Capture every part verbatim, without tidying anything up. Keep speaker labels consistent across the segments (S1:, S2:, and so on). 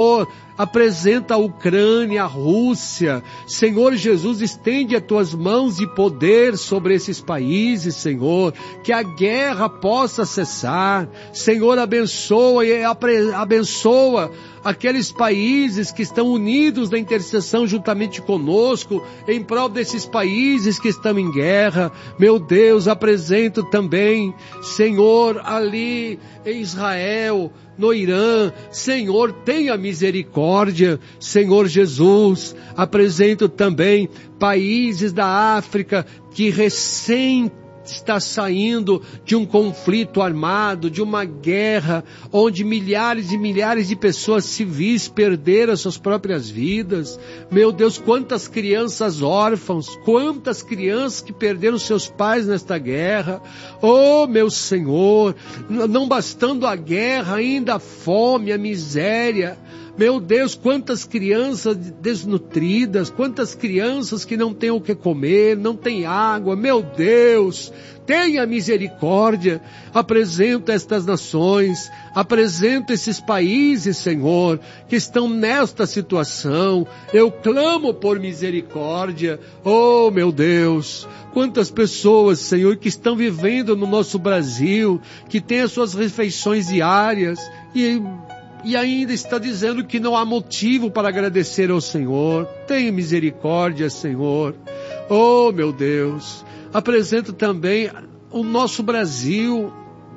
S1: Senhor, apresenta a Ucrânia, a Rússia. Senhor Jesus, estende as tuas mãos de poder sobre esses países, Senhor, que a guerra possa cessar. Senhor, abençoa e abençoa aqueles países que estão unidos na intercessão juntamente conosco, em prol desses países que estão em guerra. Meu Deus, apresento também, Senhor, ali em Israel, no Irã. Senhor, tenha misericórdia. Senhor Jesus, apresento também países da África que recém está saindo de um conflito armado, de uma guerra, onde milhares e milhares de pessoas civis perderam suas próprias vidas. Meu Deus, quantas crianças órfãos, quantas crianças que perderam seus pais nesta guerra. Oh, meu Senhor, não bastando a guerra, ainda a fome, a miséria. Meu Deus, quantas crianças desnutridas, quantas crianças que não têm o que comer, não têm água. Meu Deus, tenha misericórdia. Apresento estas nações, apresento esses países, Senhor, que estão nesta situação. Eu clamo por misericórdia. Oh, meu Deus, quantas pessoas, Senhor, que estão vivendo no nosso Brasil, que têm as suas refeições diárias e... E ainda está dizendo que não há motivo para agradecer ao Senhor. Tenha misericórdia, Senhor. Oh, meu Deus. Apresento também o nosso Brasil,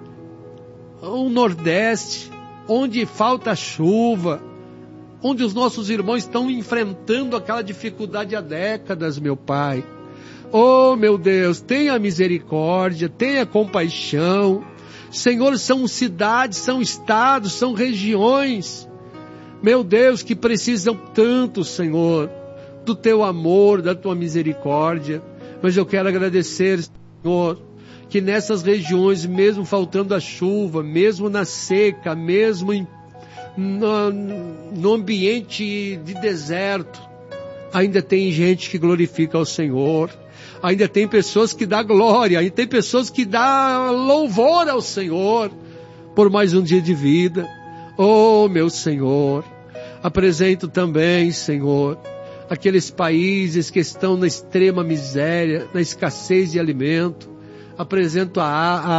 S1: o Nordeste, onde falta chuva, onde os nossos irmãos estão enfrentando aquela dificuldade há décadas, meu Pai. Oh, meu Deus, tenha misericórdia, tenha compaixão. Senhor, são cidades, são estados, são regiões, meu Deus, que precisam tanto, Senhor, do teu amor, da tua misericórdia. Mas eu quero agradecer, Senhor, que nessas regiões, mesmo faltando a chuva, mesmo na seca, mesmo em, no, no ambiente de deserto, ainda tem gente que glorifica ao Senhor. Ainda tem pessoas que dão glória, ainda tem pessoas que dão louvor ao Senhor por mais um dia de vida. Oh, meu Senhor, apresento também, Senhor, aqueles países que estão na extrema miséria, na escassez de alimento. Apresento a,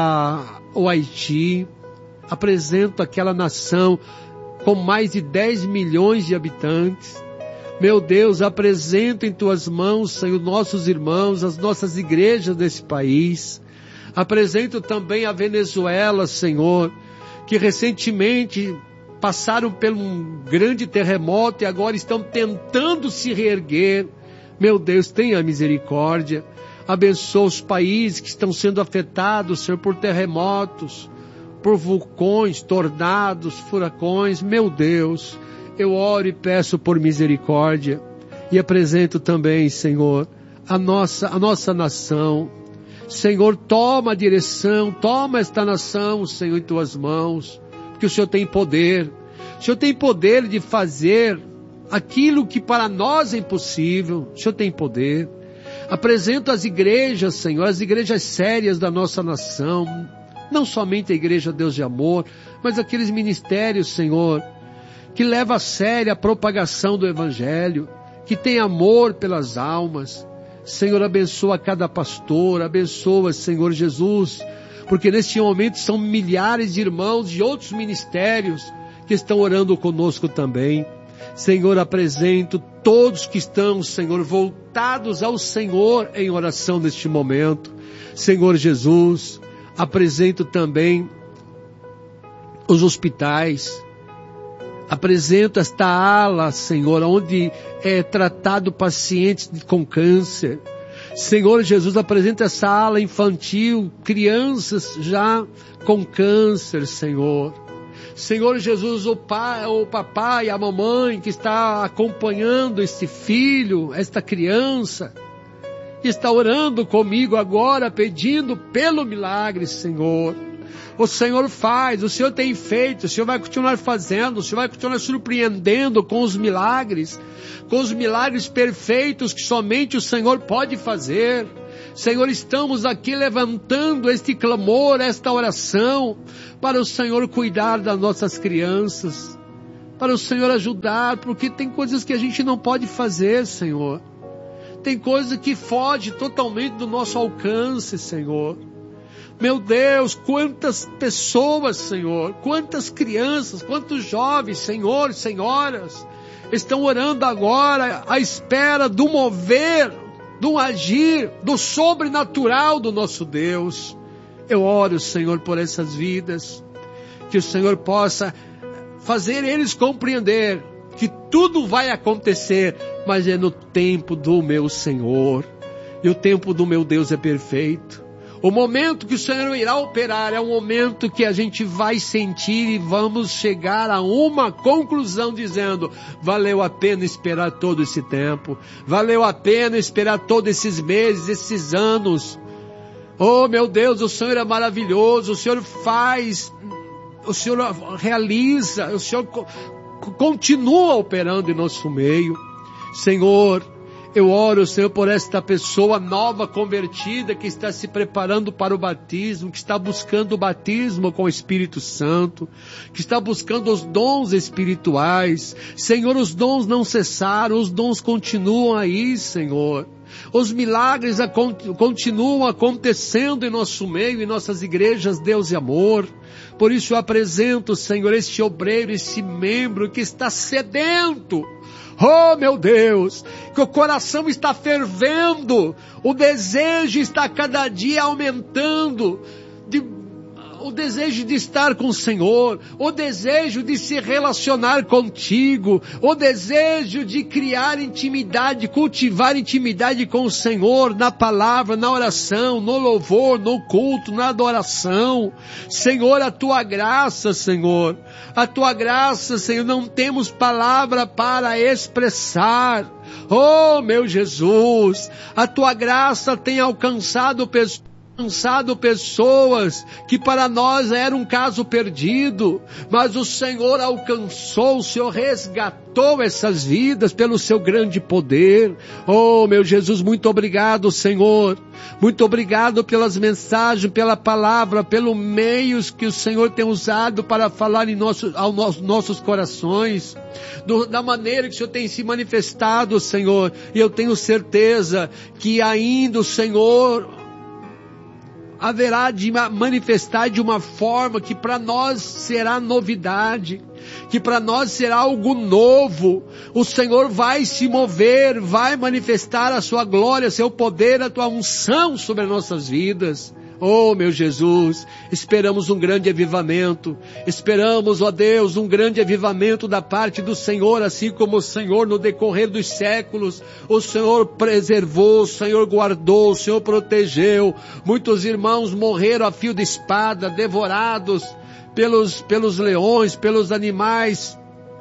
S1: a, o Haiti, apresento aquela nação com mais de dez milhões de habitantes. Meu Deus, apresento em tuas mãos, Senhor, nossos irmãos, as nossas igrejas desse país. Apresento também a Venezuela, Senhor, que recentemente passaram por um grande terremoto e agora estão tentando se reerguer. Meu Deus, tenha misericórdia. Abençoa os países que estão sendo afetados, Senhor, por terremotos, por vulcões, tornados, furacões. Meu Deus, eu oro e peço por misericórdia e apresento também, Senhor, a nossa, a nossa nação. Senhor, toma a direção, toma esta nação, Senhor, em tuas mãos, porque o Senhor tem poder. O Senhor tem poder de fazer aquilo que para nós é impossível. O Senhor tem poder. Apresento as igrejas, Senhor, as igrejas sérias da nossa nação, não somente a Igreja Deus de Amor, mas aqueles ministérios, Senhor, que leva a sério a propagação do Evangelho, que tem amor pelas almas. Senhor, abençoa cada pastor, abençoa, Senhor Jesus, porque neste momento são milhares de irmãos de outros ministérios que estão orando conosco também. Senhor, apresento todos que estão, Senhor, voltados ao Senhor em oração neste momento. Senhor Jesus, apresento também os hospitais. Apresento esta ala, Senhor, onde é tratado pacientes com câncer. Senhor Jesus, apresenta essa ala infantil, crianças já com câncer, Senhor. Senhor Jesus, o pai, o papai, a mamãe que está acompanhando este filho, esta criança, está orando comigo agora, pedindo pelo milagre, Senhor. O Senhor faz, o Senhor tem feito, o Senhor vai continuar fazendo, o Senhor vai continuar surpreendendo com os milagres, com os milagres perfeitos que somente o Senhor pode fazer. Senhor, estamos aqui levantando este clamor, esta oração, para o Senhor cuidar das nossas crianças, para o Senhor ajudar, porque tem coisas que a gente não pode fazer, Senhor. Tem coisa que foge totalmente do nosso alcance, Senhor. Meu Deus, quantas pessoas, Senhor, quantas crianças, quantos jovens, Senhor e senhoras, estão orando agora à espera do mover, do agir, do sobrenatural do nosso Deus. Eu oro, Senhor, por essas vidas, que o Senhor possa fazer eles compreender que tudo vai acontecer, mas é no tempo do meu Senhor, e o tempo do meu Deus é perfeito. O momento que o Senhor irá operar é um momento que a gente vai sentir e vamos chegar a uma conclusão dizendo: valeu a pena esperar todo esse tempo, valeu a pena esperar todos esses meses, esses anos. Oh meu Deus, o Senhor é maravilhoso, o Senhor faz, o Senhor realiza, o Senhor continua operando em nosso meio. Senhor, eu oro, Senhor, por esta pessoa nova convertida que está se preparando para o batismo, que está buscando o batismo com o Espírito Santo, que está buscando os dons espirituais. Senhor, os dons não cessaram, os dons continuam aí, Senhor. Os milagres a, continuam acontecendo em nosso meio, em nossas igrejas, Deus e amor. Por isso eu apresento, Senhor, este obreiro, este membro que está sedento. Oh meu Deus, que o coração está fervendo, o desejo está cada dia aumentando, de, o desejo de estar com o Senhor, o desejo de se relacionar contigo, o desejo de criar intimidade, cultivar intimidade com o Senhor, na palavra, na oração, no louvor, no culto, na adoração. Senhor, a tua graça, Senhor, a tua graça, Senhor, não temos palavra para expressar. Oh meu Jesus, a tua graça tem alcançado pessoas, alcançado pessoas que para nós era um caso perdido, mas o Senhor alcançou, o Senhor resgatou essas vidas pelo seu grande poder. Oh meu Jesus, muito obrigado, Senhor, muito obrigado pelas mensagens, pela palavra, pelos meios que o Senhor tem usado para falar em nosso, aos nossos, nossos corações, do, da maneira que o Senhor tem se manifestado, Senhor, e eu tenho certeza que ainda o Senhor haverá de manifestar de uma forma que para nós será novidade, que para nós será algo novo. O Senhor vai se mover, vai manifestar a sua glória, seu poder, a tua unção sobre as nossas vidas. Oh meu Jesus, esperamos um grande avivamento, esperamos, ó Deus, um grande avivamento da parte do Senhor, assim como o Senhor no decorrer dos séculos, o Senhor preservou, o Senhor guardou, o Senhor protegeu. Muitos irmãos morreram a fio de espada, devorados pelos, pelos leões, pelos animais,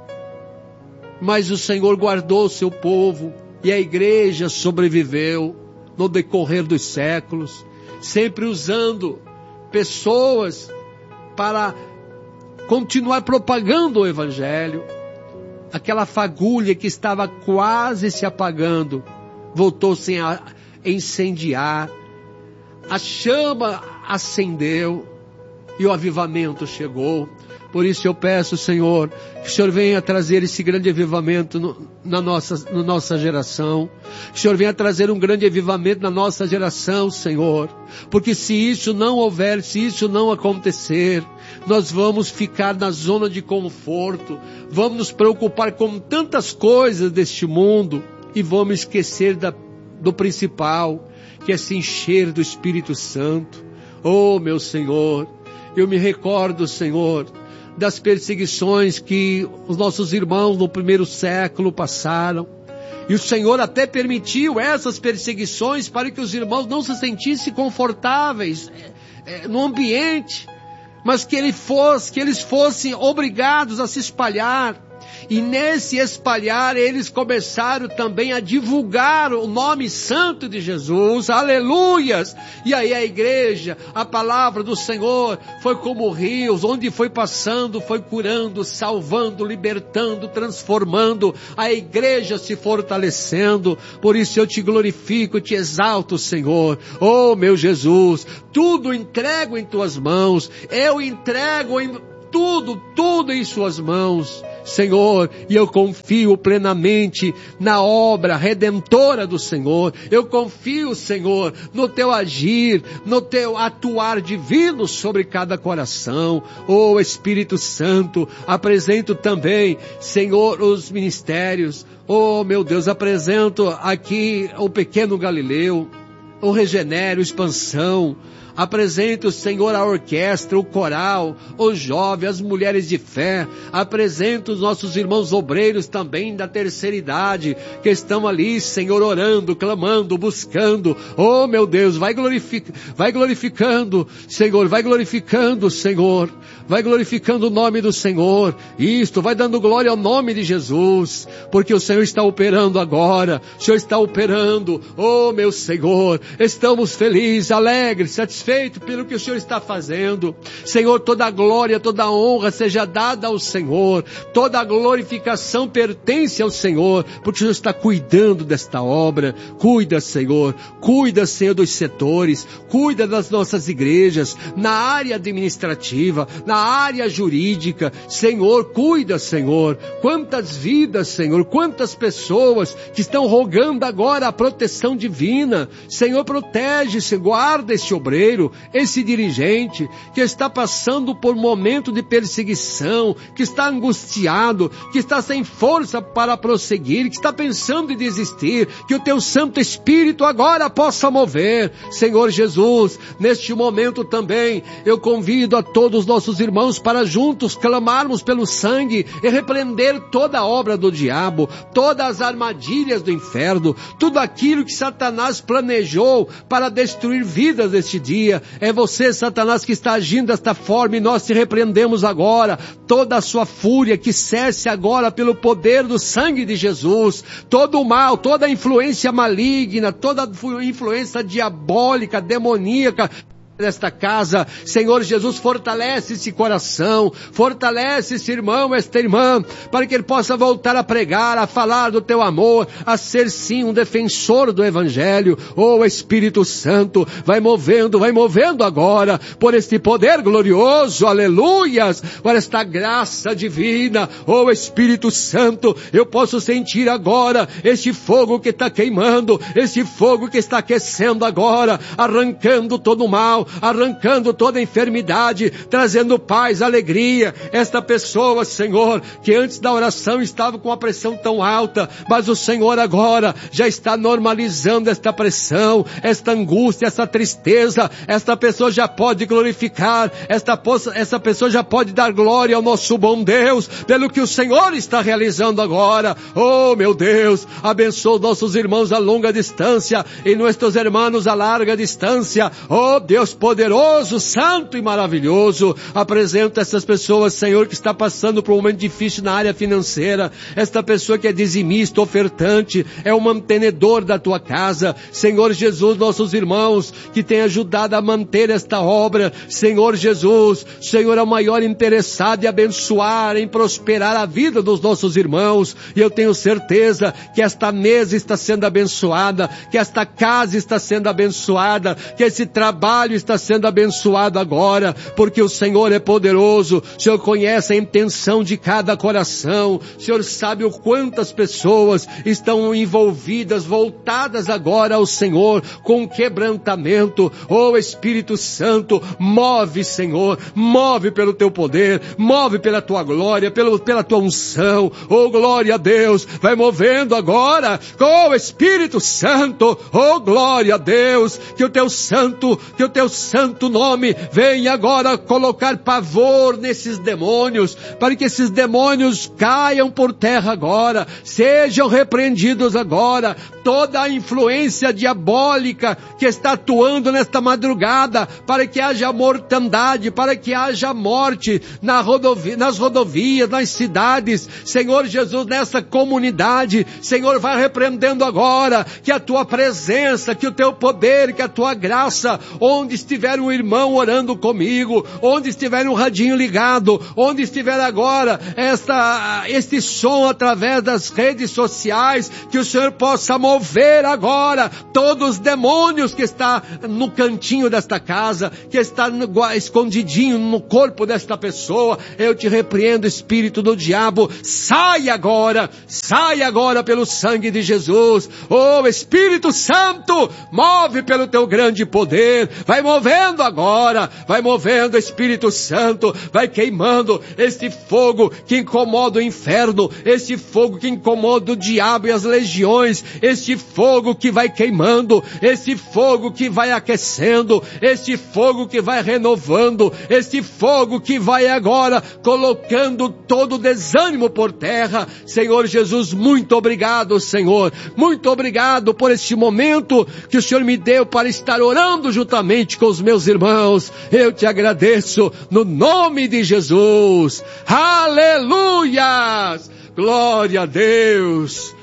S1: mas o Senhor guardou o seu povo e a igreja sobreviveu no decorrer dos séculos, sempre usando pessoas para continuar propagando o Evangelho. Aquela fagulha que estava quase se apagando, voltou-se a incendiar, a chama acendeu e o avivamento chegou. Por isso eu peço, Senhor, que o Senhor venha trazer esse grande avivamento no, na, nossa, na nossa geração. Que o Senhor venha trazer um grande avivamento na nossa geração, Senhor. Porque se isso não houver, se isso não acontecer, nós vamos ficar na zona de conforto, vamos nos preocupar com tantas coisas deste mundo e vamos esquecer da, do principal, que é se encher do Espírito Santo. Oh, meu Senhor, eu me recordo, Senhor, das perseguições que os nossos irmãos no primeiro século passaram. E o Senhor até permitiu essas perseguições para que os irmãos não se sentissem confortáveis é, no ambiente, mas que, ele fosse, que eles fossem obrigados a se espalhar. E nesse espalhar, eles começaram também a divulgar o nome santo de Jesus, aleluias! E aí a igreja, a palavra do Senhor foi como rios, onde foi passando, foi curando, salvando, libertando, transformando, a igreja se fortalecendo. Por isso eu te glorifico, te exalto, Senhor. Oh meu Jesus, tudo entrego em tuas mãos, eu entrego em tudo, tudo em suas mãos. Senhor, e eu confio plenamente na obra redentora do Senhor. Eu confio, Senhor, no teu agir, no teu atuar divino sobre cada coração. Oh, Espírito Santo, apresento também, Senhor, os ministérios. Oh, meu Deus, apresento aqui o Pequeno Galileu, o Regenero, Expansão. Apresento, Senhor, a orquestra, o coral, os jovens, as mulheres de fé. Apresento os nossos irmãos obreiros também da terceira idade, que estão ali, Senhor, orando, clamando, buscando. Oh, meu Deus, vai, glorific... vai glorificando, Senhor, vai glorificando, Senhor. Vai glorificando o nome do Senhor. Isto, vai dando glória ao nome de Jesus, porque o Senhor está operando agora. O Senhor está operando. Oh, meu Senhor, estamos felizes, alegres, satisfeitos feito pelo que o Senhor está fazendo. Senhor, toda a glória, toda a honra seja dada ao Senhor, toda a glorificação pertence ao Senhor, porque o Senhor está cuidando desta obra. Cuida, Senhor, cuida, Senhor, dos setores, cuida das nossas igrejas, na área administrativa, na área jurídica. Senhor, cuida, Senhor. Quantas vidas, Senhor, quantas pessoas que estão rogando agora a proteção divina. Senhor, protege, Senhor, guarda este obreiro, esse dirigente que está passando por um momento de perseguição, que está angustiado, que está sem força para prosseguir, que está pensando em desistir, que o teu Santo Espírito agora possa mover. Senhor Jesus, neste momento também eu convido a todos os nossos irmãos para juntos clamarmos pelo sangue e repreender toda a obra do diabo, todas as armadilhas do inferno, tudo aquilo que Satanás planejou para destruir vidas neste dia. É você, Satanás, que está agindo desta forma, e nós te repreendemos agora. Toda a sua fúria que cesse agora pelo poder do sangue de Jesus. Todo o mal, toda a influência maligna, toda a influência diabólica, demoníaca desta casa, Senhor Jesus, fortalece esse coração, fortalece esse irmão, esta irmã, para que ele possa voltar a pregar, a falar do teu amor, a ser sim um defensor do Evangelho. Oh, Espírito Santo, vai movendo, vai movendo agora, por este poder glorioso, aleluias, por esta graça divina. Oh, Espírito Santo, eu posso sentir agora este fogo que está queimando, este fogo que está aquecendo agora, arrancando todo o mal, arrancando toda a enfermidade, trazendo paz, alegria. Esta pessoa, Senhor, que antes da oração estava com a pressão tão alta, mas o Senhor agora já está normalizando esta pressão, esta angústia, essa tristeza. Esta pessoa já pode glorificar, esta, essa pessoa já pode dar glória ao nosso bom Deus, pelo que o Senhor está realizando agora. Oh, meu Deus, abençoa nossos irmãos a longa distância e nossos irmãos a larga distância. Oh, Deus poderoso, santo e maravilhoso, apresento essas pessoas, Senhor, que está passando por um momento difícil na área financeira. Esta pessoa que é dizimista, ofertante, é o mantenedor da tua casa. Senhor Jesus, nossos irmãos que têm ajudado a manter esta obra. Senhor Jesus, Senhor é o maior interessado em abençoar, em prosperar a vida dos nossos irmãos. E eu tenho certeza que esta mesa está sendo abençoada, que esta casa está sendo abençoada, que esse trabalho está sendo abençoado agora, porque o Senhor é poderoso. O Senhor conhece a intenção de cada coração. O Senhor sabe o quantas pessoas estão envolvidas, voltadas agora ao Senhor, com quebrantamento. Oh, Espírito Santo, move, Senhor, move pelo teu poder, move pela tua glória, pelo, pela tua unção. Oh, glória a Deus, vai movendo agora. Oh, Espírito Santo, oh, glória a Deus, que o teu santo, que o teu santo nome venha agora colocar pavor nesses demônios, para que esses demônios caiam por terra agora, sejam repreendidos agora. Toda a influência diabólica que está atuando nesta madrugada, para que haja mortandade, para que haja morte na rodovia, nas rodovias, nas cidades, Senhor Jesus, nessa comunidade, Senhor, vai repreendendo agora, que a tua presença, que o teu poder, que a tua graça, onde estiver um irmão orando comigo, onde estiver um radinho ligado, onde estiver agora esta, este som através das redes sociais, que o Senhor possa mover agora todos os demônios que está no cantinho desta casa, que está no, escondidinho no corpo desta pessoa. Eu te repreendo, espírito do diabo, sai agora, sai agora pelo sangue de Jesus. Oh, Espírito Santo, move pelo teu grande poder, vai movendo agora, vai movendo, Espírito Santo, vai queimando este fogo que incomoda o inferno, este fogo que incomoda o diabo e as legiões, este fogo que vai queimando, este fogo que vai aquecendo, este fogo que vai renovando, este fogo que vai agora colocando todo o desânimo por terra. Senhor Jesus, muito obrigado, Senhor, muito obrigado por este momento que o Senhor me deu para estar orando juntamente com os meus irmãos. Eu te agradeço no nome de Jesus. Aleluias! Glória a Deus!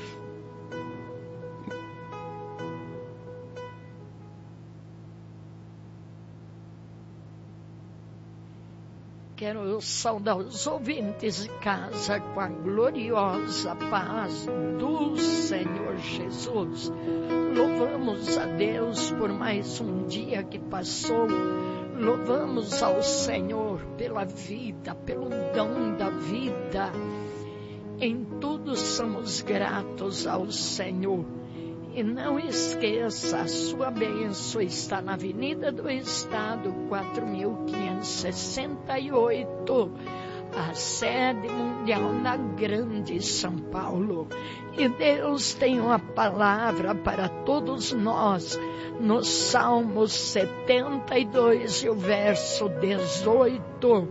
S2: Quero saudar os ouvintes de casa com a gloriosa paz do Senhor Jesus. Louvamos a Deus por mais um dia que passou. Louvamos ao Senhor pela vida, pelo dom da vida. Em tudo somos gratos ao Senhor. E não esqueça, a sua bênção está na Avenida do Estado, quatro mil quinhentos e sessenta e oito, a sede mundial na Grande São Paulo. E Deus tem uma palavra para todos nós, no Salmo setenta e dois, e o verso dezoito.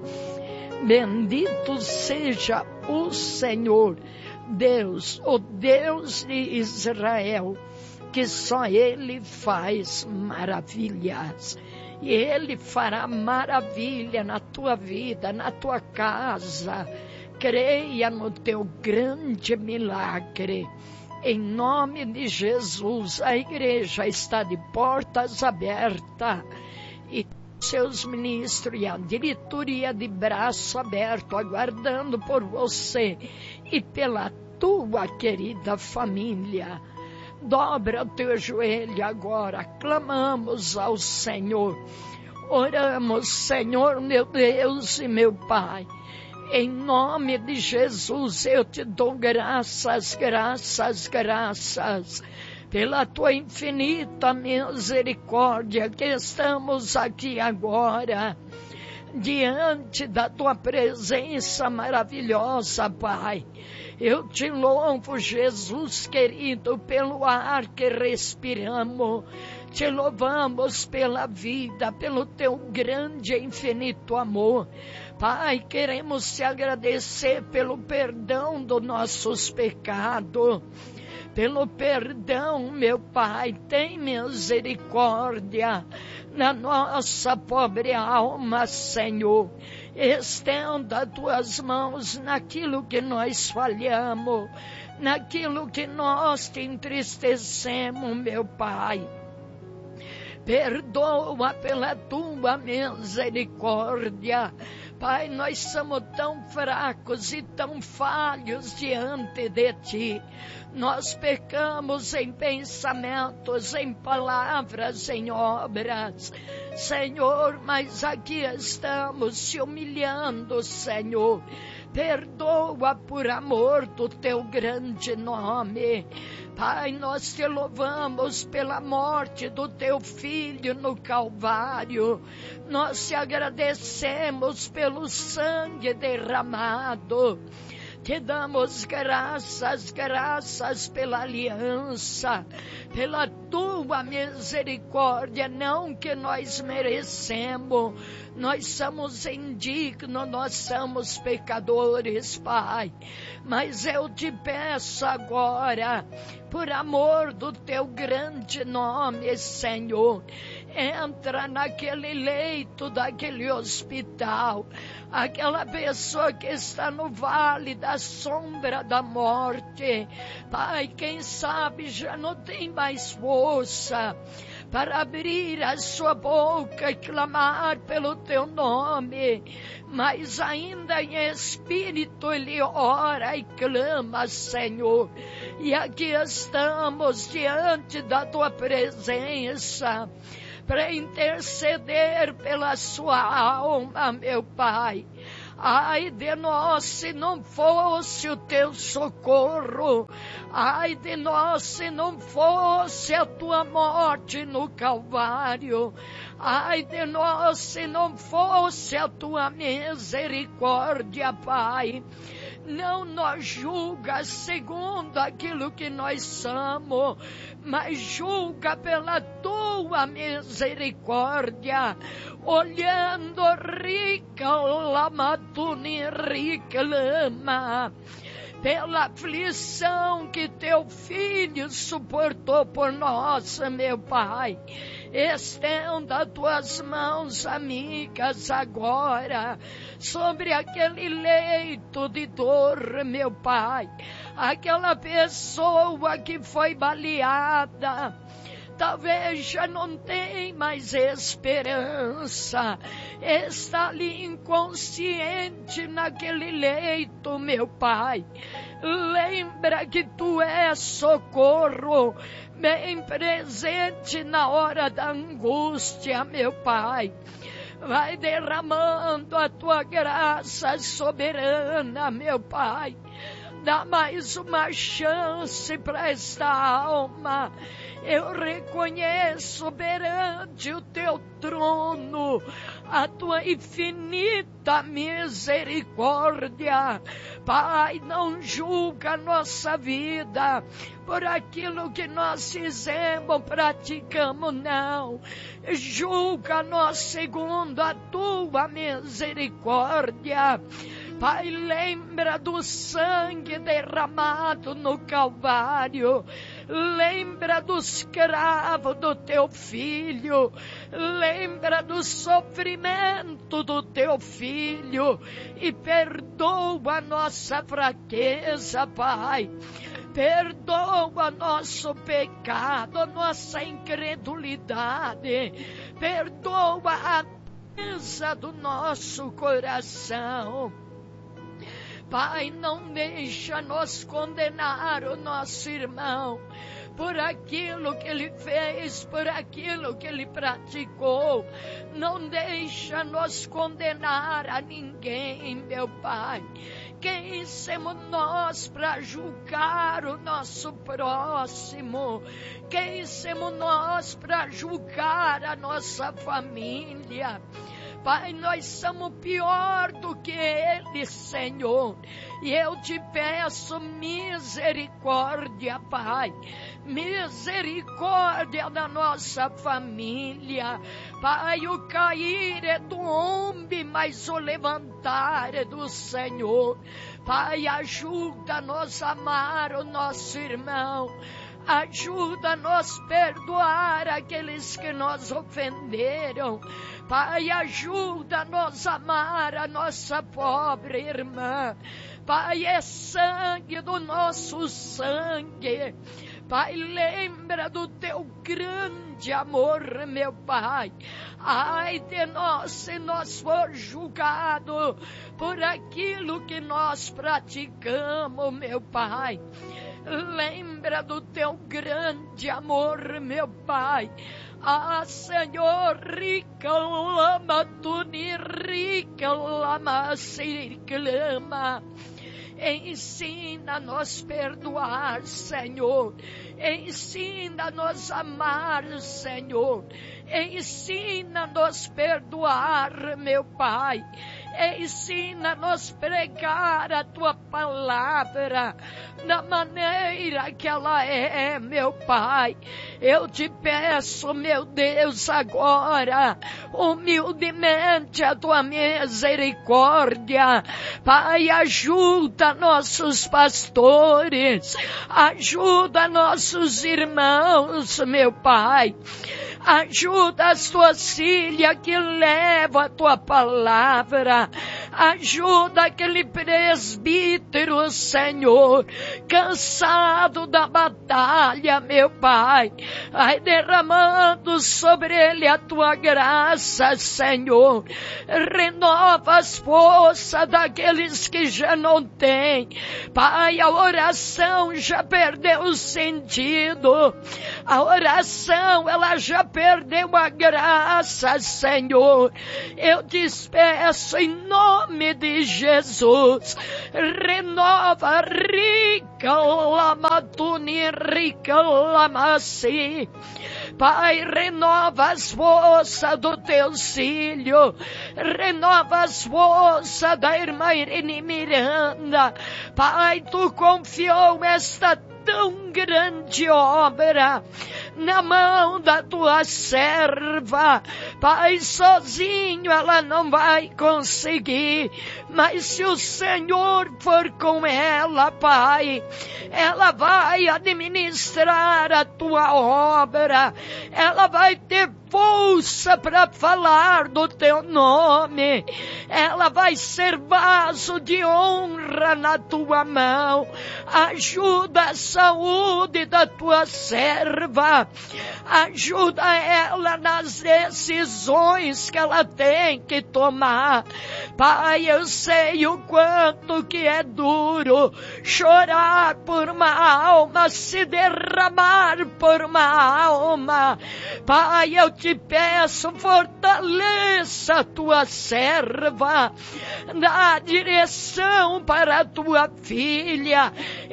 S2: Bendito seja o Senhor, Deus, o Deus de Israel, que só Ele faz maravilhas. E Ele fará maravilha na tua vida, na tua casa. Creia no teu grande milagre. Em nome de Jesus, a igreja está de portas abertas. E seus ministros e a diretoria de braço aberto, aguardando por você e pela tua querida família. Dobra o teu joelho agora, clamamos ao Senhor. Oramos, Senhor, meu Deus e meu Pai. Em nome de Jesus, eu te dou graças, graças, graças. Pela tua infinita misericórdia que estamos aqui agora, diante da tua presença maravilhosa, Pai. Eu te louvo, Jesus querido, pelo ar que respiramos. Te louvamos pela vida, pelo teu grande e infinito amor. Pai, queremos te agradecer pelo perdão dos nossos pecados. Pelo perdão, meu Pai, tem misericórdia na nossa pobre alma, Senhor. Estenda tuas mãos naquilo que nós falhamos, naquilo que nós te entristecemos, meu Pai. Perdoa pela tua misericórdia. Pai, nós somos tão fracos e tão falhos diante de Ti. Nós pecamos em pensamentos, em palavras, em obras. Senhor, mas aqui estamos se humilhando, Senhor. Perdoa por amor do Teu grande nome. Pai, nós te louvamos pela morte do Teu Filho no Calvário. Nós te agradecemos pelo sangue derramado. Te damos graças, graças pela aliança, pela tua misericórdia, não que nós merecemos, nós somos indignos, nós somos pecadores, Pai. Mas eu te peço agora, por amor do teu grande nome, Senhor, entra naquele leito daquele hospital, aquela pessoa que está no vale da sombra da morte. Pai, quem sabe já não tem mais força. para abrir a sua boca e clamar pelo teu nome, mas ainda em espírito ele ora e clama, Senhor. E aqui estamos diante da tua presença para interceder pela sua alma, meu Pai. Ai de nós se não fosse o teu socorro, ai de nós se não fosse a tua morte no Calvário, ai de nós se não fosse a tua misericórdia, Pai. Não nos julga segundo aquilo que nós somos, mas julga pela tua misericórdia, olhando rica lamatuni rica lama, pela aflição que teu filho suportou por nós, meu Pai. Estenda tuas mãos amigas agora sobre aquele leito de dor, meu Pai. Aquela pessoa que foi baleada, talvez já não tem mais esperança, está ali inconsciente naquele leito, meu Pai. Lembra que tu és socorro, bem presente na hora da angústia, meu Pai. Vai derramando a tua graça soberana, meu Pai. Dá mais uma chance para esta alma. Eu reconheço perante o teu trono a tua infinita misericórdia. Pai, não julga a nossa vida por aquilo que nós fizemos, praticamos, não. Julga-nos segundo a tua misericórdia. Pai, lembra do sangue derramado no Calvário. Lembra dos cravos do teu filho. Lembra do sofrimento do teu filho. E perdoa a nossa fraqueza, Pai. Perdoa nosso pecado, nossa incredulidade. Perdoa a dureza do nosso coração. Pai, não deixa nos condenar o nosso irmão por aquilo que ele fez, por aquilo que ele praticou. Não deixa nos condenar a ninguém, meu Pai. Quem somos nós para julgar o nosso próximo? Quem somos nós para julgar a nossa família? Pai, nós somos pior do que ele, Senhor. E eu te peço misericórdia, Pai. Misericórdia da nossa família. Pai, o cair é do homem, mas o levantar é do Senhor. Pai, ajuda-nos a amar o nosso irmão. Ajuda-nos a perdoar aqueles que nos ofenderam. Pai, ajuda-nos a amar a nossa pobre irmã. Pai, é sangue do nosso sangue. Pai, lembra do teu grande amor, meu Pai. Ai de nós se nós for julgado por aquilo que nós praticamos, meu Pai. Lembra do teu grande amor, meu Pai. Ah, Senhor, rica lama, tu ni rica lama, se clama. Ensina-nos perdoar, Senhor. Ensina-nos amar, Senhor. Ensina-nos perdoar, meu Pai. Ensina-nos pregar a tua palavra da maneira que ela é, meu Pai. Eu te peço, meu Deus, agora, humildemente, a tua misericórdia. Pai, ajuda nossos pastores, ajuda nossos irmãos, meu Pai. Ajuda as tuas filhas que levam a tua palavra. Ajuda aquele presbítero, Senhor, cansado da batalha, meu Pai. Vai derramando sobre ele a tua graça, Senhor. Renova as forças daqueles que já não têm. Pai, a oração já perdeu o sentido. A oração, ela já perdeu a graça, Senhor. Eu te peço em nome de Jesus. Renova, rica, lamatuni, rica, lamassi. Pai, renova as forças do teu filho. Renova as forças da irmã Irene Miranda. Pai, tu confiou esta tão grande obra na mão da tua serva. Pai, sozinho ela não vai conseguir, mas se o Senhor for com ela, Pai, ela vai administrar a tua obra, ela vai ter força para falar do teu nome, ela vai ser vaso de honra na tua mão. Ajuda a saúde da tua serva, ajuda ela nas decisões que ela tem que tomar. Pai, eu sei o quanto que é duro chorar por uma alma, se derramar por uma alma. Pai, eu te peço, fortaleça a tua serva, dá direção para a tua filha,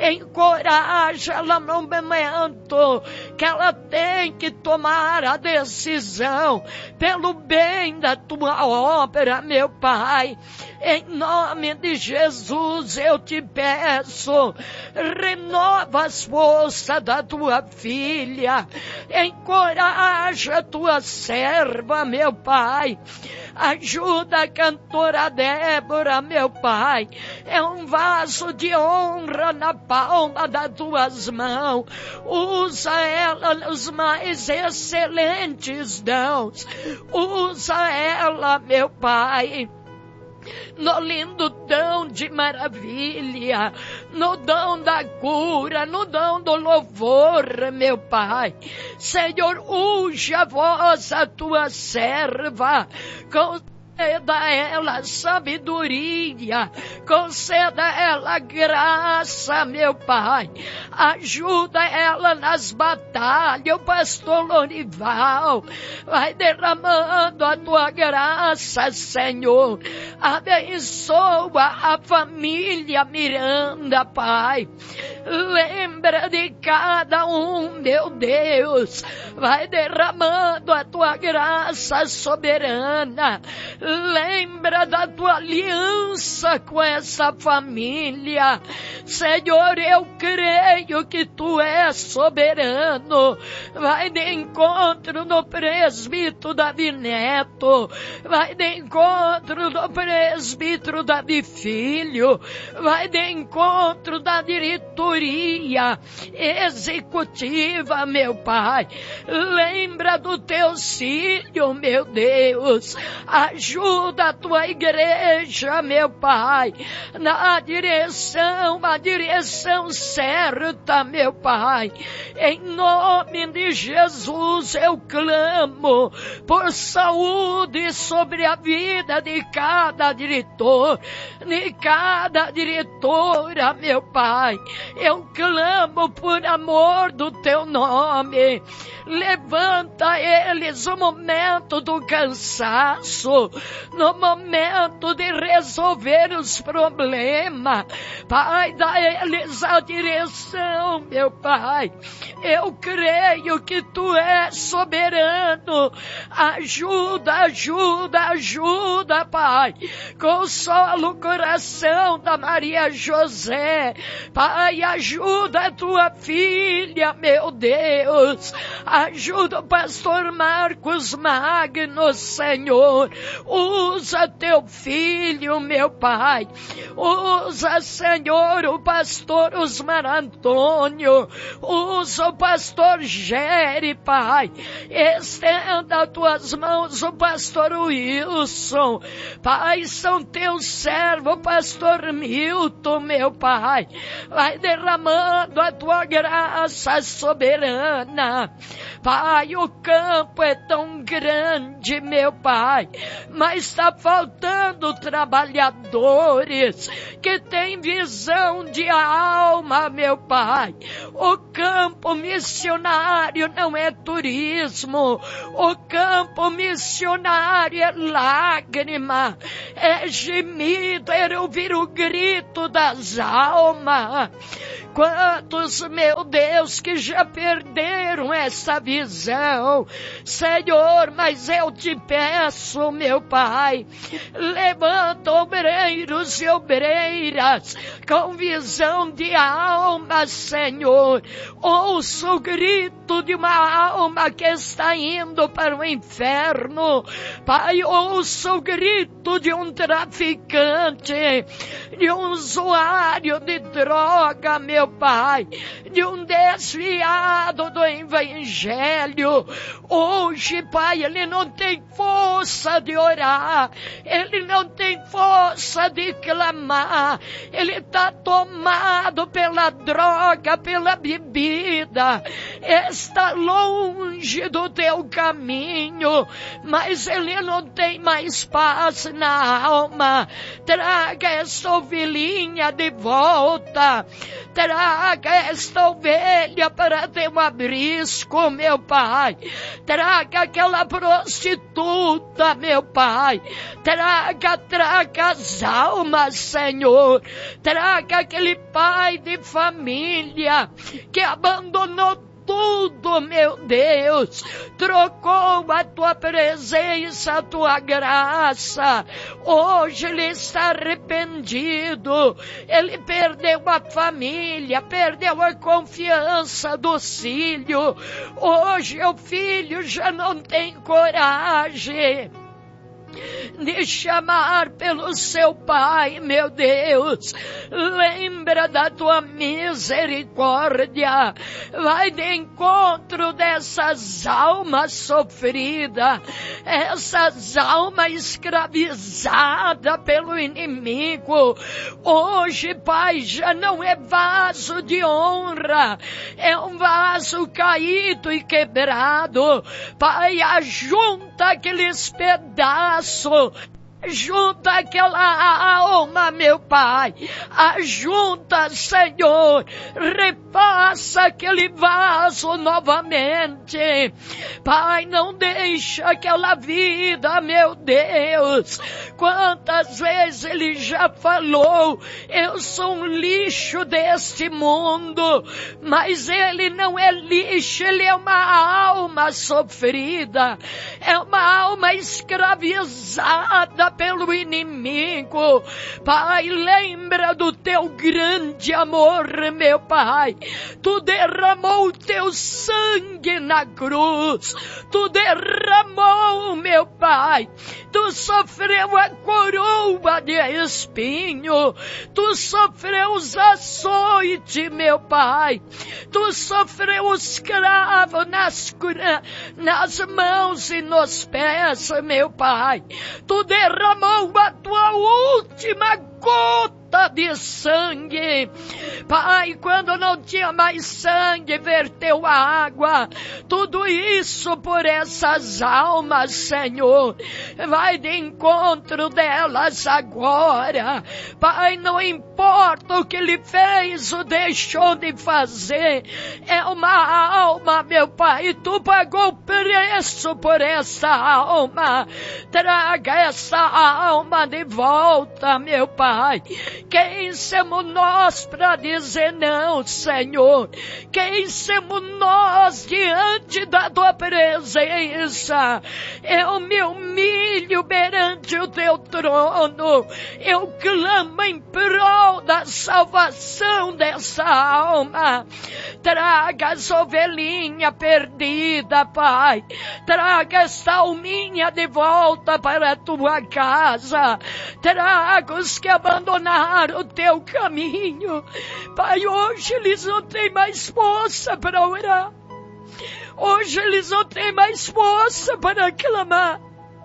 S2: encoraja-la no momento que ela tem que tomar a decisão pelo bem da tua obra, meu Pai. Em nome de Jesus eu te peço, renova as forças da tua filha, encoraja a tua serva, meu Pai. Ajuda a cantora Débora, meu Pai. É um vaso de honra na palma das tuas mãos. Usa ela nos mais excelentes dons. Usa ela, meu Pai, no lindo dom de maravilha, no dom da cura, no dom do louvor, meu Pai. Senhor, unge a voz a tua serva, conceda a ela sabedoria, conceda a ela graça, meu Pai. Ajuda ela nas batalhas, o pastor Lorival. Vai derramando a tua graça, Senhor. Abençoa a família Miranda, Pai. Lembra de cada um, meu Deus. Vai derramando a tua graça soberana. Lembra da tua aliança com essa família. Senhor, eu creio que tu és soberano. Vai de encontro no presbítero Davi Neto. Vai de encontro no presbítero Davi Filho. Vai de encontro da diretoria executiva, meu Pai. Lembra do teu filho, meu Deus. Ajuda a tua igreja, meu Pai, na direção, a direção certa, meu Pai. Em nome de Jesus eu clamo por saúde sobre a vida de cada diretor, de cada diretora, meu Pai. Eu clamo por amor do teu nome. Levanta eles no momento do cansaço, no momento de resolver os problemas. Pai, dá eles a direção, meu Pai. Eu creio que tu és soberano. Ajuda, ajuda, ajuda, Pai. Consola o coração da Maria José. Pai, ajuda a tua filha, meu Deus. Ajuda o pastor Marcos Magno, Senhor. Usa teu filho, meu Pai. Usa, Senhor, o pastor Osmar Antônio. Usa o pastor Gere, Pai. Estenda as tuas mãos o pastor Wilson. Pai, são teus servos, pastor Milton, meu Pai. Vai derramando a tua graça soberana. Pai, o campo é tão grande, meu Pai, mas está faltando trabalhadores que têm visão de alma, meu Pai. O campo missionário não é turismo. O campo missionário é lágrima, é gemido, é ouvir o grito das almas. Quantos, meu Deus, que já perderam essa visão, Senhor, mas eu te peço, meu Pai, levanta obreiros e obreiras com visão de alma, Senhor. Ouça o grito de uma alma que está indo para o inferno. Pai, ouça o grito de um traficante, de um usuário de droga, meu Pai, de um desviado do Evangelho. Hoje, Pai, ele não tem força de orar, ele não tem força de clamar, ele está tomado pela droga, pela bebida, está longe do teu caminho, mas ele não tem mais paz na alma. Traga essa ovelhinha de volta, traga esta ovelha para ter um abrisco, meu Pai. Traga aquela prostituta, meu Pai. Traga, traga as almas, Senhor. Traga aquele pai de família que abandonou tudo, meu Deus, trocou a tua presença, a tua graça. Hoje ele está arrependido, ele perdeu a família, perdeu a confiança do filho. Hoje o filho já não tem coragem de chamar pelo seu pai, meu Deus. Lembra da tua misericórdia, vai de encontro dessas almas sofridas, essas almas escravizadas pelo inimigo. Hoje, Pai, já não é vaso de honra, é um vaso caído e quebrado. Pai, ajunta aqueles pedaços, junta aquela alma, meu Pai, ajunta, Senhor, repassa aquele vaso novamente. Pai, não deixa aquela vida, meu Deus. Quantas vezes ele já falou, eu sou um lixo deste mundo, mas ele não é lixo, ele é uma alma sofrida, é uma alma escravizada pelo inimigo. Pai, lembra do teu grande amor, meu Pai. Tu derramou o teu sangue na cruz, tu derramou, meu Pai, tu sofreu a coroa de espinho, tu sofreu os açoites, meu Pai, tu sofreu os cravos nas, nas mãos e nos pés, meu Pai. Tu derramou a tua última gota de sangue, Pai, quando não tinha mais sangue, verteu a água. Tudo isso por essas almas, Senhor. Vai de encontro delas agora, Pai. Não importa o que ele fez ou deixou de fazer, é uma alma, meu Pai, e tu pagou o preço por essa alma. Traga essa alma de volta, meu Pai. Quem somos nós para dizer não, Senhor? Quem somos nós diante da tua presença? Eu me humilho perante o teu trono, eu clamo em prol da salvação dessa alma. Traga as ovelhinhas perdidas, Pai. Traga esta alminha de volta para a tua casa. Traga os que abandonaram trilhar o teu caminho. Pai, hoje eles não têm mais força para orar. Hoje eles não têm mais força para clamar.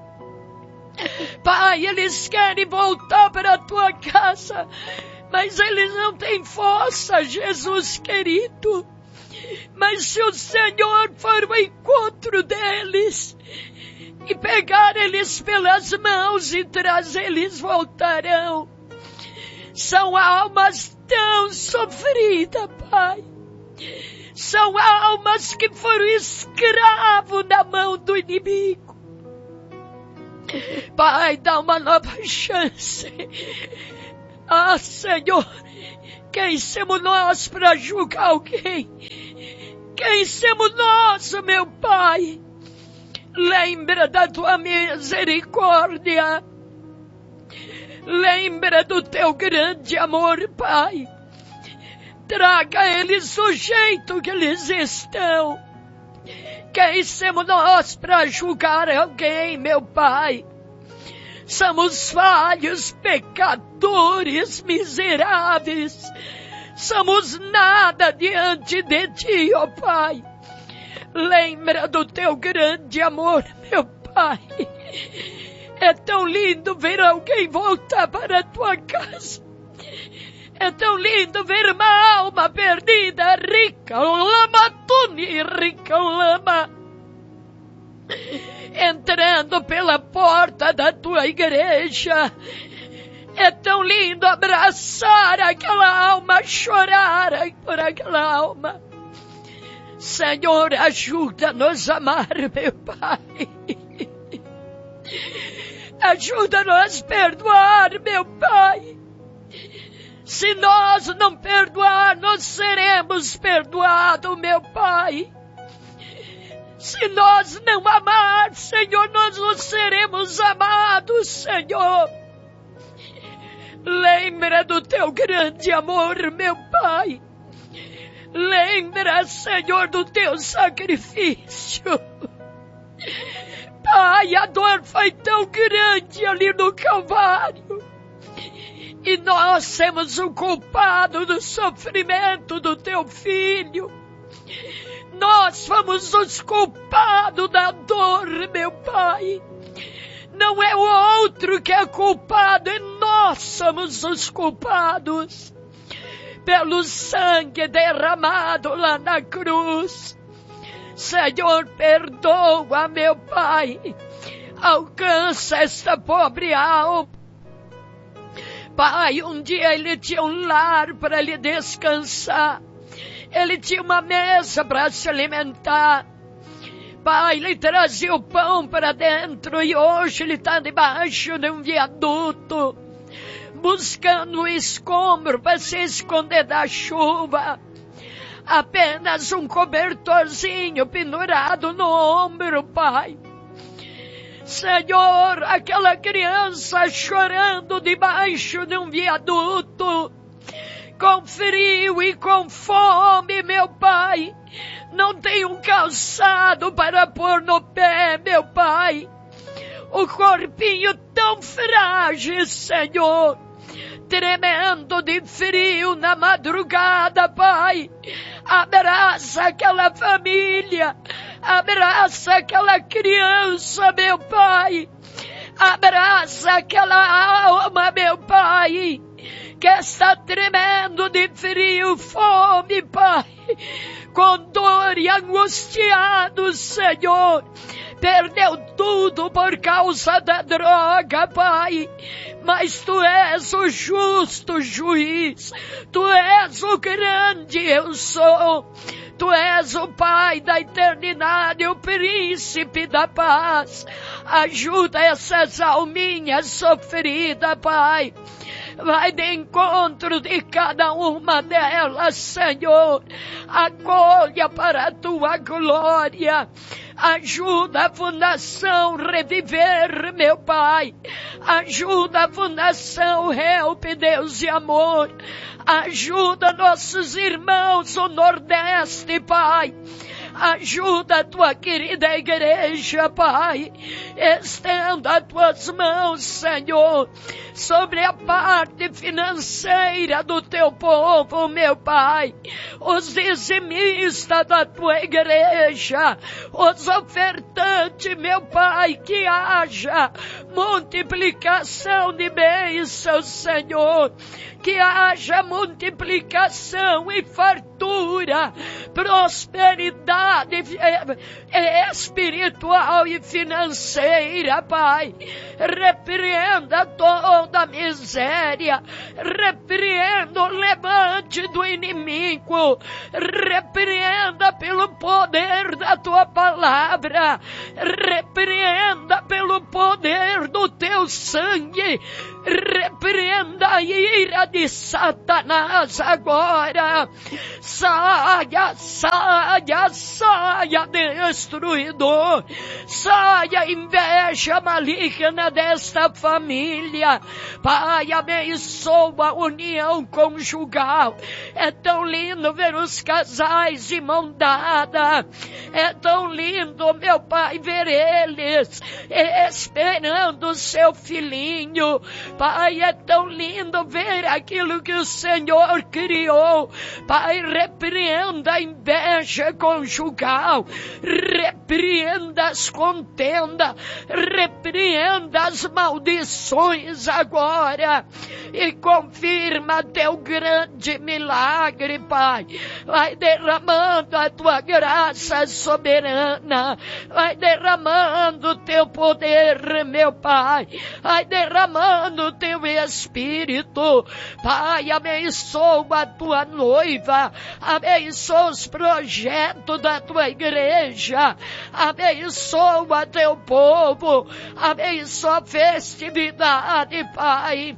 S2: Pai, eles querem voltar para a tua casa, mas eles não têm força, Jesus querido. Mas se o Senhor for ao encontro deles e pegar eles pelas mãos e trazer, eles voltarão. São almas tão sofridas, Pai. São almas que foram escravos na mão do inimigo. Pai, dá uma nova chance. Ah, Senhor, quem somos nós para julgar alguém? Quem somos nós, meu Pai? Lembra da tua misericórdia. Lembra do teu grande amor, Pai. Traga eles do jeito que eles estão. Quem somos nós para julgar alguém, meu Pai? Somos falhos, pecadores, miseráveis. Somos nada diante de Ti, ó Pai. Lembra do Teu grande amor, meu Pai. É tão lindo ver alguém voltar para a Tua casa. É tão lindo ver uma alma perdida, rica, lama, tuni, rica, lama, entrando pela porta da tua igreja. É tão lindo abraçar aquela alma, chorar por aquela alma. Senhor, ajuda-nos a amar, meu Pai. Ajuda-nos a perdoar, meu Pai. Se nós não perdoar, nós seremos perdoados, meu Pai. Se nós não amar, Senhor, nós não seremos amados, Senhor. Lembra do teu grande amor, meu Pai. Lembra, Senhor, do teu sacrifício. Pai, a dor foi tão grande ali no Calvário. E nós somos o culpado do sofrimento do teu filho. Nós fomos os culpados da dor, meu Pai. Não é o outro que é culpado, e nós somos os culpados. Pelo sangue derramado lá na cruz. Senhor, perdoa, meu Pai. Alcança esta pobre alma. Pai, um dia ele tinha um lar para ele descansar. Ele tinha uma mesa para se alimentar. Pai, ele trazia o pão para dentro e hoje ele está debaixo de um viaduto, buscando um escombro para se esconder da chuva. Apenas um cobertorzinho pendurado no ombro, Pai. Senhor, aquela criança chorando debaixo de um viaduto, com frio e com fome, meu Pai. Não tem um calçado para pôr no pé, meu Pai. O corpinho tão frágil, Senhor, tremendo de frio na madrugada, Pai. Abraça aquela família, abraça aquela criança, meu Pai. Abraça aquela alma, meu Pai, que está tremendo de frio, fome, Pai, com dor e angustiado, Senhor. Perdeu tudo por causa da droga, Pai. Mas Tu és o justo juiz. Tu és o grande eu sou. Tu és o Pai da eternidade, o príncipe da paz. Ajuda essas alminhas sofridas, Pai. Vai de encontro de cada uma delas, Senhor. Acolha para a Tua glória. Ajuda a fundação reviver, meu Pai. Ajuda a fundação Help, Deus e Amor. Ajuda nossos irmãos do Nordeste, Pai. Ajuda a tua querida igreja, Pai. Estenda as tuas mãos, Senhor, sobre a parte financeira do teu povo, meu Pai. Os dizimistas da tua igreja, os ofertantes, meu Pai, que haja multiplicação de bênçãos, Senhor. Que haja multiplicação e fartura, prosperidade espiritual e financeira, Pai. Repreenda toda a miséria, repreenda o levante do inimigo, repreenda pelo poder da tua palavra, repreenda pelo poder do teu sangue, repreenda a ira de Satanás agora. Saia, saia, saia, destruidor. Saia, inveja maligna desta família. Pai, abençoa a união conjugal. É tão lindo ver os casais de mão dada. É tão lindo, meu Pai, ver eles esperando o seu filhinho. Pai, é tão lindo ver aquilo que o Senhor criou. Pai, repreenda a inveja conjugal, repreenda as contendas, repreenda as maldições agora e confirma teu grande milagre, Pai. Vai derramando a tua graça soberana, vai derramando o teu poder, meu Pai, vai derramando o teu Espírito. Pai, abençoa a tua noiva, abençoa os projetos da tua igreja, abençoa teu povo, abençoa a festividade, Pai.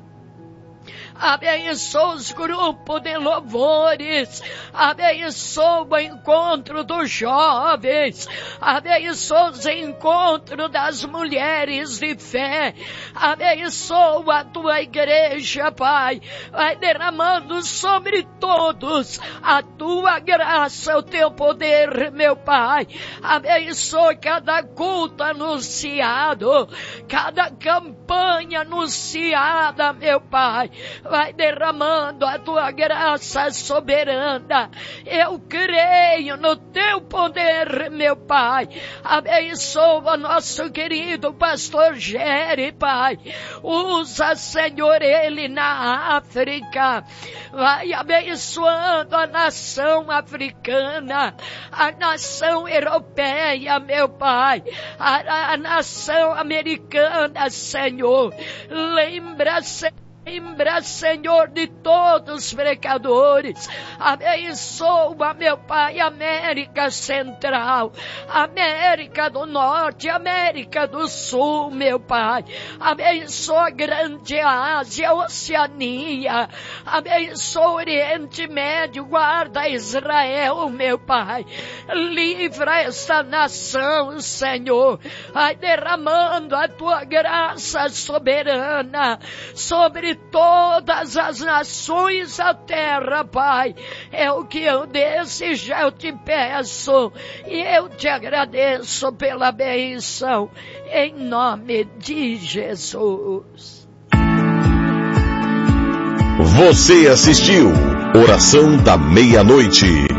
S2: Abençoa os grupos de louvores, abençoa o encontro dos jovens, abençoa os encontros das mulheres de fé, abençoa a tua igreja, Pai. Vai derramando sobre todos a tua graça, o teu poder, meu Pai. Abençoa cada culto anunciado, cada campanha anunciada, meu Pai. Vai derramando a tua graça soberana. Eu creio no teu poder, meu Pai. Abençoa nosso querido pastor Gere, Pai. Usa, Senhor, ele na África. Vai abençoando a nação africana, a nação europeia, meu Pai, a, a nação americana, Senhor. Lembra, Senhor. Lembra, Senhor, de todos os pecadores. Abençoa, meu Pai, América Central, América do Norte, América do Sul, meu Pai. Abençoa a Grande Ásia, Oceania. Abençoa o Oriente Médio, guarda Israel, meu Pai. Livra esta nação, Senhor. Vai derramando a tua graça soberana sobre todas as nações da terra, Pai. É o que eu desejo, eu te peço e eu te agradeço pela bênção, em nome de Jesus.
S3: Você assistiu Oração da Meia-Noite.